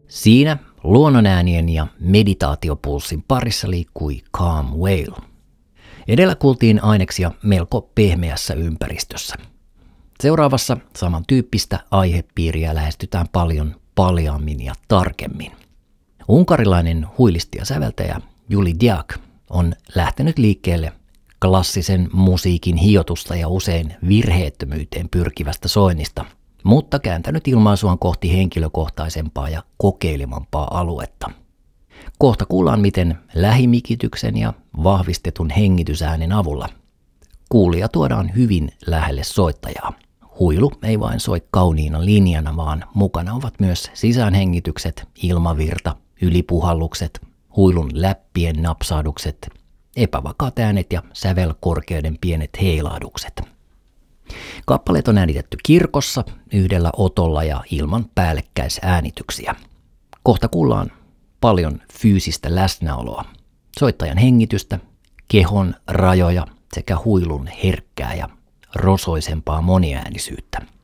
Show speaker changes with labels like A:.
A: Siinä luonnonäänien ja meditaatiopulssin parissa liikkui Calm Whale. Edellä kuultiin aineksia melko pehmeässä ympäristössä. Seuraavassa samantyyppistä aihepiiriä lähestytään paljon paljaammin ja tarkemmin. Unkarilainen huilisti ja säveltäjä Juli Diak on lähtenyt liikkeelle klassisen musiikin hiotusta ja usein virheettömyyteen pyrkivästä soinnista, mutta kääntänyt ilmaisuaan kohti henkilökohtaisempaa ja kokeilevampaa aluetta. Kohta kuullaan, miten lähimikityksen ja vahvistetun hengitysäänen avulla kuulija tuodaan hyvin lähelle soittajaa. Huilu ei vain soi kauniina linjana, vaan mukana ovat myös sisäänhengitykset, ilmavirta, ylipuhallukset, huilun läppien napsahdukset, epävakaat äänet ja sävelkorkeuden pienet heilahdukset. Kappaleet on äänitetty kirkossa yhdellä otolla ja ilman päällekkäisäänityksiä. Kohta kuullaan paljon fyysistä läsnäoloa, soittajan hengitystä, kehon rajoja sekä huilun herkkää ja rosoisempaa moniäänisyyttä.